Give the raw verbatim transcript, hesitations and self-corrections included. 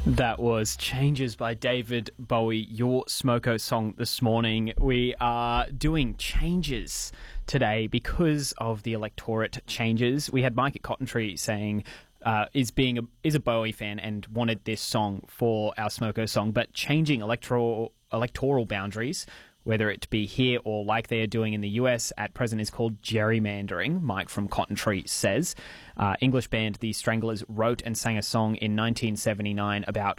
That was Changes by David Bowie, your Smoko song this morning. We are doing changes today because of the electorate changes. We had Mike at Cotton Tree saying uh, is being a, is a Bowie fan and wanted this song for our Smoko song, but changing electoral electoral boundaries, whether it be here or like they are doing in the U S at present, is called gerrymandering, Mike from Cotton Tree says. Uh, English band The Stranglers wrote and sang a song in nineteen seventy-nine about